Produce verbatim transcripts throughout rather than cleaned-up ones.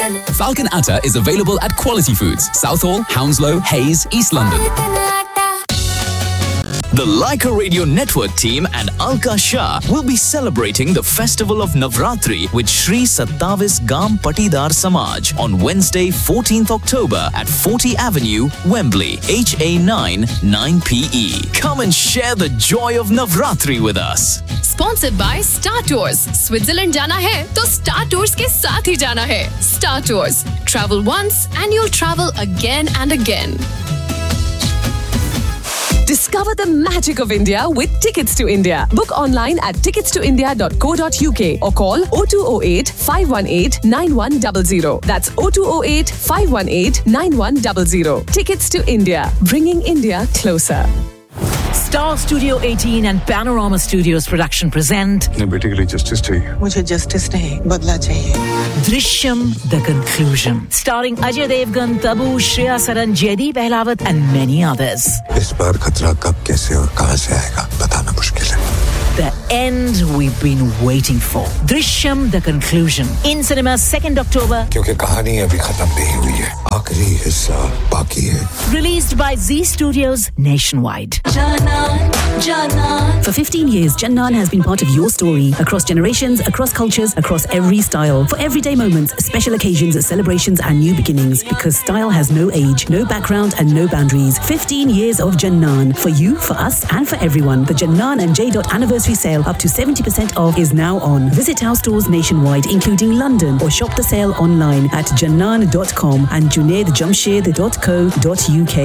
Falcon Atta is available at Quality Foods, Southall, Hounslow, Hayes, East London. The Leica Radio Network team and Alka Shah will be celebrating the festival of Navratri with Shri Sattavis Gam Patidar Samaj on Wednesday, fourteenth October at forty Avenue, Wembley, H A nine nine P E. Come and share the joy of Navratri with us. Sponsored by Star Tours. Switzerland जाना है तो Star Tours के साथ ही जाना है. Star Tours. Travel once and you'll travel again and again. Discover the magic of India with Tickets to India. Book online at tickets to india dot co dot uk or call oh two oh eight, five one eight, nine one zero zero. That's oh two oh eight, five one eight, nine one zero zero. Tickets to India, bringing India closer. Star Studio eighteen and Panorama Studios production present अपने बेटे के लिए justice चाहिए. मुझे justice नहीं, बदला चाहिए. Drishyam The Conclusion. Starring Ajay Devgan, Tabu, Shreya Saran, Jaideep Ahlawat and many others. इस बार खतरा कब, कैसे और कहां से आएगा बताना मुश्किल है. The end we've been waiting for. Drishyam The Conclusion. In cinemas second October. क्योंकि कहानी अभी खत्म नहीं हुई है. आखिरी हिस्सा बाकी है. Released by Z Studios nationwide. For fifteen years, Jannan has been part of your story. Across generations, across cultures, across every style. For everyday moments, special occasions, celebrations and new beginnings. Because style has no age, no background and no boundaries. fifteen years of Jannan. For you, for us and for everyone. The Jannan and J. Anniversary sale up to seventy percent off is now on. Visit our stores nationwide, including London, or shop the sale online at jannan dot com and junaid jamshed dot co dot uk.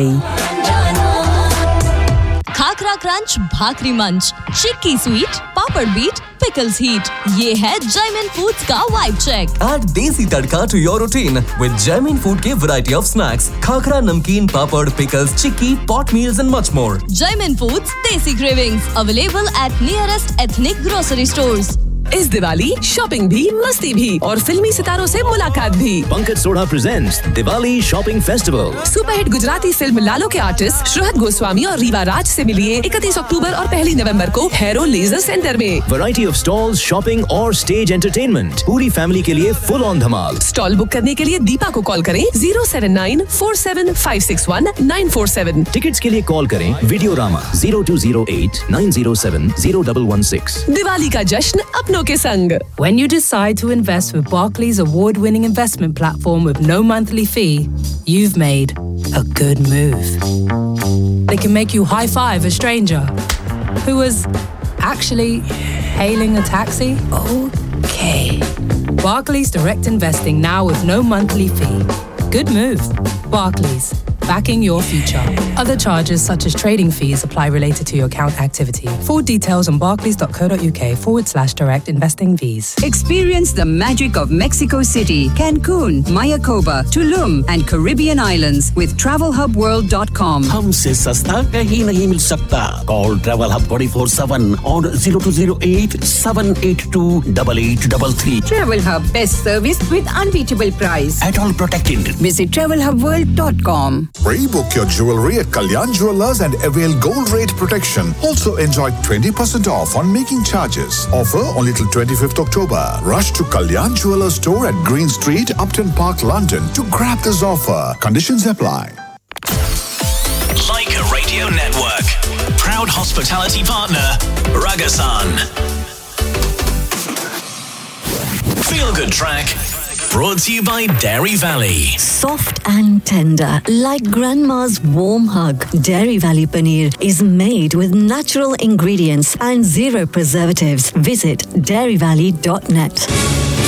Khakhra crunch, भाकरी मंच, चिक्की sweet, पापड़ beat, pickles heat. ये है Jaimin Foods का vibe check. Add desi tadka to your routine with Jaimin Food के variety of snacks, khakra, namkeen, papad, pickles, chikki, pot meals and much more. Jaimin Foods Desi Cravings available at nearest ethnic grocery stores. इस Diwali shopping भी मस्ती भी और फिल्मी सितारों से मुलाकात भी. Pankaj Sodha presents Diwali Shopping Festival. Superhit Gujarati film लालो के आर्टिस्ट श्रुहत गोस्वामी और रीवा राज से मिलिए इकतीस अक्टूबर और पहली नवंबर को हैरो लेजर सेंटर में. Variety of stalls, shopping और stage entertainment. पूरी फैमिली के लिए full on Dhamaal. Stall book करने के लिए दीपा को कॉल करें zero seven nine four seven five six one nine four seven. Tickets के लिए कॉल करें video Rama zero two zero eight nine zero seven zero one one six. Diwali का जश्न अपनों के संग. When you decide to invest with Barclays award-winning investment platform with no monthly fee, you've made a good move. They can make you high-five a stranger who was actually hailing a taxi. Okay. Barclays Direct Investing now with no monthly fee. Good move. Barclays. Backing your future. Other charges such as trading fees apply related to your account activity. Full details on barclays dot co dot uk forward slash direct investing fees. Experience the magic of Mexico City, Cancun, Mayakoba, Tulum and Caribbean Islands with travel hub world dot com. हमसे सस्ता कहीं नहीं मिल सकता. Call Travel Hub twenty-four seven on zero two zero eight seven eight two eight eight three three. Travel Hub, best service with unbeatable price. At all protected. Visit travel hub world dot com. Pre-book your jewelry at Kalyan Jewellers and avail gold rate protection. Also enjoy twenty percent off on making charges. Offer only till twenty-fifth October. Rush to Kalyan Jewellers store at Green Street, Upton Park, London to grab this offer. Conditions apply. Leica Radio Network. Proud hospitality partner, Ragasan. Feel Good Track. Brought to you by Dairy Valley. Soft and tender, like grandma's warm hug. Dairy Valley Paneer is made with natural ingredients and zero preservatives. Visit dairy valley dot net.